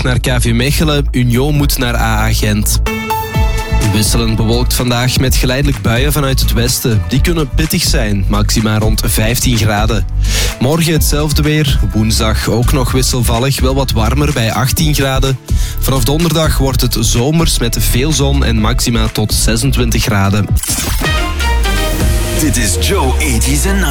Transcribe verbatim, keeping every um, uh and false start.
terug naar K V Mechelen. Union moet naar A A Gent. Wisselend bewolkt vandaag met geleidelijk buien vanuit het westen. Die kunnen pittig zijn, maxima rond vijftien graden. Morgen hetzelfde weer. Woensdag ook nog wisselvallig, wel wat warmer bij achttien graden. Vanaf donderdag wordt het zomers met veel zon en maxima tot zesentwintig graden. Dit is Joe eighties and